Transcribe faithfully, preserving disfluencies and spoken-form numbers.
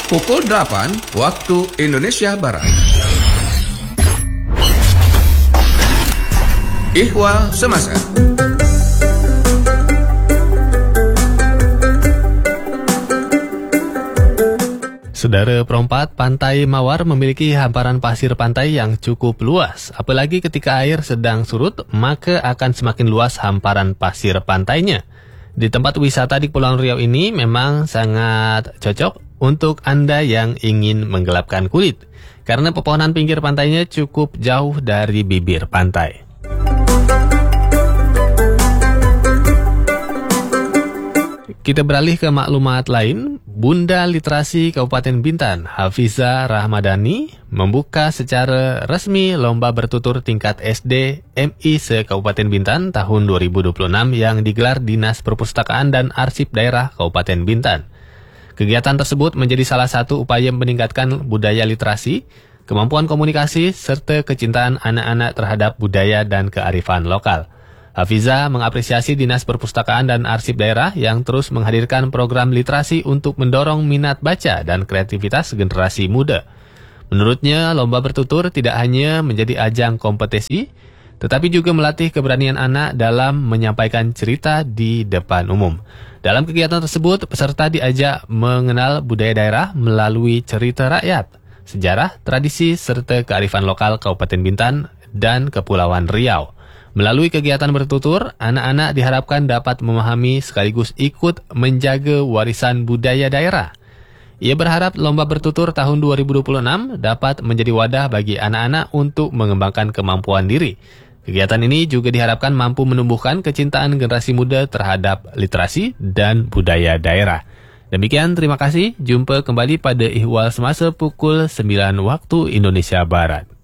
pukul delapan waktu Indonesia Barat. Ihwal Semasa. Saudara perempat, Pantai Mawar memiliki hamparan pasir pantai yang cukup luas. Apalagi ketika air sedang surut, maka akan semakin luas hamparan pasir pantainya. Di tempat wisata di Kepulauan Riau ini memang sangat cocok untuk Anda yang ingin menggelapkan kulit, karena pepohonan pinggir pantainya cukup jauh dari bibir pantai. Kita beralih ke maklumat lain. Bunda Literasi Kabupaten Bintan, Hafiza Rahmadani, membuka secara resmi lomba bertutur tingkat S D M I se-Kabupaten Bintan tahun dua ribu dua puluh enam yang digelar Dinas Perpustakaan dan Arsip Daerah Kabupaten Bintan. Kegiatan tersebut menjadi salah satu upaya meningkatkan budaya literasi, kemampuan komunikasi, serta kecintaan anak-anak terhadap budaya dan kearifan lokal. Hafiza mengapresiasi Dinas Perpustakaan dan Arsip Daerah yang terus menghadirkan program literasi untuk mendorong minat baca dan kreativitas generasi muda. Menurutnya, lomba bertutur tidak hanya menjadi ajang kompetisi, tetapi juga melatih keberanian anak dalam menyampaikan cerita di depan umum. Dalam kegiatan tersebut, peserta diajak mengenal budaya daerah melalui cerita rakyat, sejarah, tradisi, serta kearifan lokal Kabupaten Bintan dan Kepulauan Riau. Melalui kegiatan bertutur, anak-anak diharapkan dapat memahami sekaligus ikut menjaga warisan budaya daerah. Ia berharap lomba bertutur tahun dua ribu dua puluh enam dapat menjadi wadah bagi anak-anak untuk mengembangkan kemampuan diri. Kegiatan ini juga diharapkan mampu menumbuhkan kecintaan generasi muda terhadap literasi dan budaya daerah. Demikian, terima kasih. Jumpa kembali pada Ihwal Semasa pukul sembilan waktu Indonesia Barat.